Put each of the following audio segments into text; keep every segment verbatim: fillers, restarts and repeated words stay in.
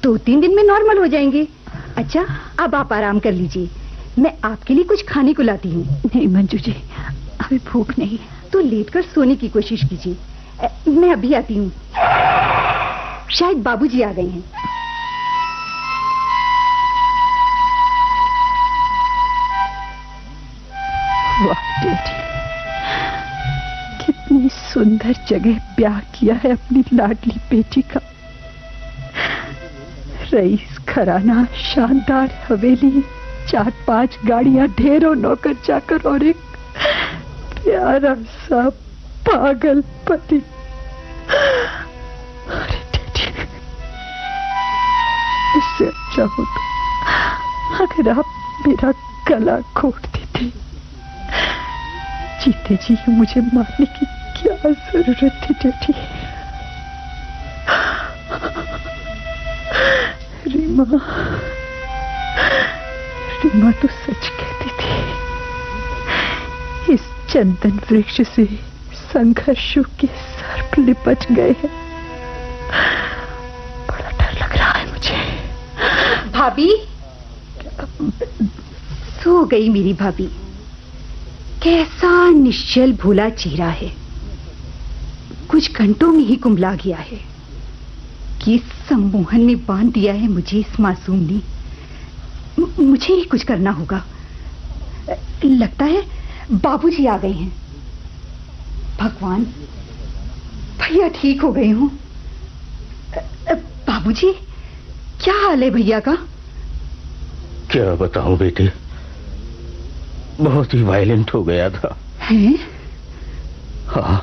दो तीन दिन में नॉर्मल हो जाएंगे। अच्छा, अब आप आराम कर लीजिए, मैं आपके लिए कुछ खाने को लाती हूँ। नहीं मंजू जी, अभी भूख नहीं। तो लेटकर सोने की कोशिश कीजिए, मैं अभी आती हूँ। शायद बाबूजी आ गए हैं। वाह बेटी, कितनी सुंदर जगह ब्याह किया है अपनी लाडली बेटी का। रईस घराना, शानदार हवेली, चार पांच गाड़ियां, ढेरों नौकर चाकर और एक प्यारा सा पागल पति। अरे बेटी, इससे अच्छा हो तो अगर आप मेरा गला घोट देते। जीते जी मुझे मारने की क्या जरूरत थी बेटी। रीमा, रीमा तो सच कहती थी। इस चंदन वृक्ष से संघर्षों के सर्प लिपट गए हैं। बड़ा डर लग रहा है मुझे। भाभी, सो गई मेरी भाभी। कैसा निश्चल भोला चेहरा है, कुछ घंटों में ही कुंभला गया है। किस सम्मोहन में बांध दिया है मुझे इस मासूम ने। मुझे ही कुछ करना होगा। लगता है बाबूजी आ गए हैं। भगवान, भैया ठीक हो गए हों। बाबूजी, क्या हाल है भैया का? क्या बताऊं बेटे, बहुत ही वायलेंट हो गया था। हैं? हाँ,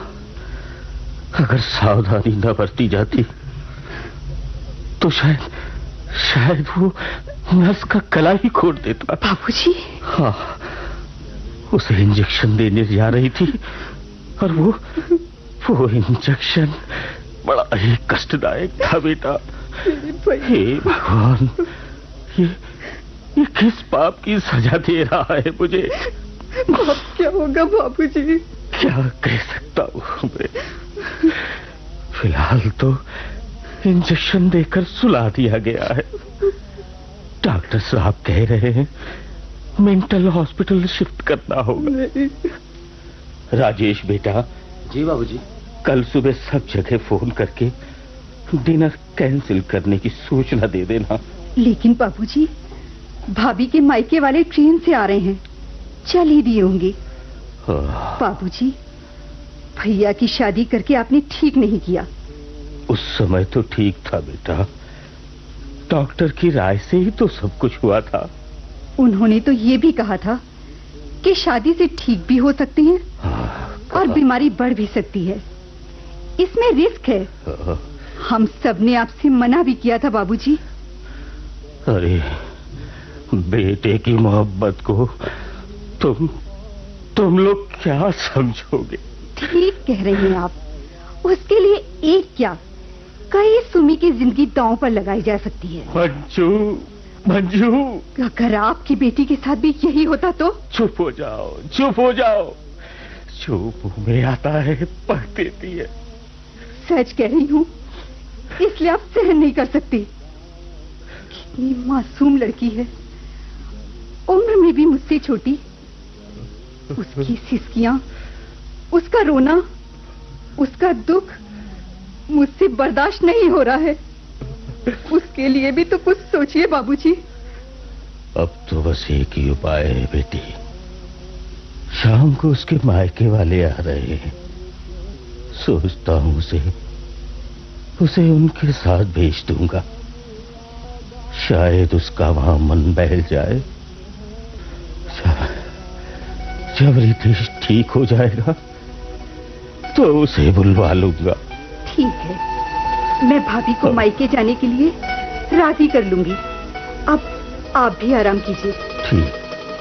अगर सावधानी न बरती जाती तो शायद शायद वो नर्स का गला ही घोट देता। बाबूजी? हाँ, उसे इंजेक्शन देने जा रही थी और वो वो इंजेक्शन बड़ा ही कष्टदायक था बेटा। हे भगवान, ये ये किस पाप की सजा दे रहा है मुझे। अब क्या होगा बाबूजी? क्या कह सकता हूँ मैं। फिलहाल तो इंजेक्शन देकर सुला दिया गया है। डॉक्टर साहब कह रहे हैं मेंटल हॉस्पिटल शिफ्ट करना होगा। राजेश बेटा। जी बाबूजी। कल सुबह सब जगह फोन करके डिनर कैंसिल करने की सूचना दे देना। लेकिन बाबूजी, भाभी के मायके वाले ट्रेन से आ रहे हैं, चल ही दिए होंगे। बाबूजी, भैया की शादी करके आपने ठीक नहीं किया। उस समय तो ठीक था बेटा, डॉक्टर की राय से ही तो सब कुछ हुआ था। उन्होंने तो ये भी कहा था कि शादी से ठीक भी हो सकती है और बीमारी बढ़ भी सकती है, इसमें रिस्क है। हम सब ने आपसे मना भी किया था बाबूजी। अरे बेटे की मोहब्बत को तुम तुम लोग क्या समझोगे। ठीक कह रहे हैं आप, उसके लिए एक क्या कई सुमी की जिंदगी दांव पर लगाई जा सकती है। मंजू, मंजू, अगर आपकी बेटी के साथ भी यही होता तो? चुप हो जाओ, चुप हो जाओ। जो मुंह में आता है पढ़ देती है। सच कह रही हूँ, इसलिए आप सहन नहीं कर सकती। कितनी मासूम लड़की है, उम्र में भी मुझसे छोटी। उसकी सिसकियां, उसका रोना, उसका दुख मुझसे बर्दाश्त नहीं हो रहा है। उसके लिए भी तो कुछ सोचिए बाबूजी। अब तो बस एक ही उपाय है बेटी। शाम को उसके मायके वाले आ रहे हैं, सोचता हूं उसे उसे उनके साथ भेज दूंगा। शायद उसका वहां मन बहल जाए। जब रितेश ठीक हो जाएगा तो उसे बुलवा लूंगा। ठीक है, मैं भाभी को मायके जाने के लिए राजी कर लूंगी। अब आप भी आराम कीजिए। ठीक।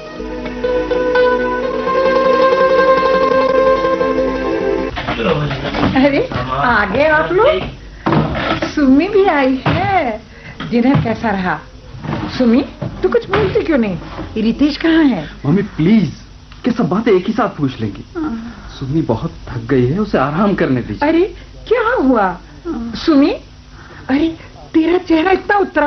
अरे आ गए आप लोग। सुमी भी आई है। डिनर कैसा रहा? सुमी, तू कुछ बोलती क्यों नहीं? रितेश कहाँ है? मम्मी प्लीज, कि सब बातें एक ही साथ पूछ लेंगी। सुमी बहुत थक गई है, उसे आराम करने दीजिए। अरे क्या हुआ सुमी? अरे तेरा चेहरा इतना उतरा